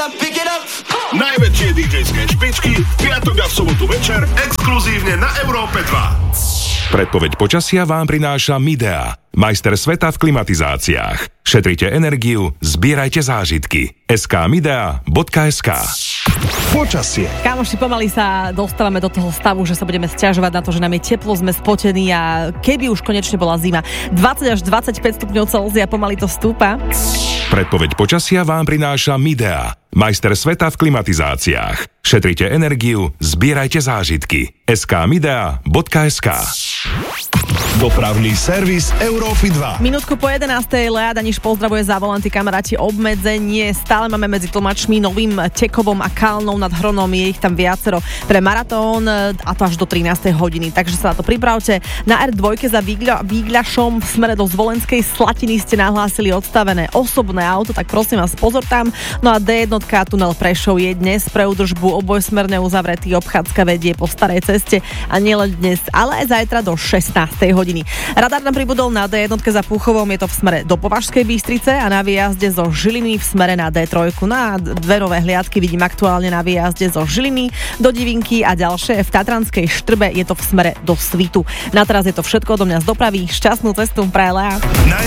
Najväčšie DJ-ské špičky piatok a v sobotu večer exkluzívne na Európe 2. Predpoveď počasia vám prináša Midea, majster sveta v klimatizáciách. Šetrite energiu, zbierajte zážitky. skmidea.sk. Počasie. Kámoši, pomaly sa dostávame do toho stavu, že sa budeme sťažovať na to, že nám je teplo, sme spotení a keby už konečne bola zima. 20 až 25 stupňov Celzia, pomaly to stúpa. Predpoveď počasia vám prináša Midea, majster sveta v klimatizáciách. Šetrite energiu, zbierajte zážitky. skmidea.sk. Dopravný servis Európy 2. Minútku po 11. Lea Daniš pozdravuje za volanty, kamaráti. Obmedzenie stále máme medzi tlmačmi Novým Tekovom a Kalnou nad Hronom, je ich tam viacero pre maratón a to až do 13. hodiny, takže sa na to pripravte. Na R2 za Vígľašom v smere do Zvolenskej Slatiny ste nahlásili odstavené osobné auto, tak prosím vás, pozor tam. No a D1 tunel Prešov je dnes pre údržbu obojsmerne uzavretý, obchádzka vedie po starej ceste a nielen dnes, ale aj zajtra do 16. hodiny. Radar nám pribudol na D1 za Púchovom, je to v smere do Považskej Bystrice a na výjazde zo Žiliny v smere na D3. Na dve nové hliadky vidím aktuálne na výjazde zo Žiliny do Divinky a ďalšie v Tatranskej Štrbe je to v smere do Svitu. Na teraz je to všetko do mňa z dopravy. Šťastnú cestu, praje Lea.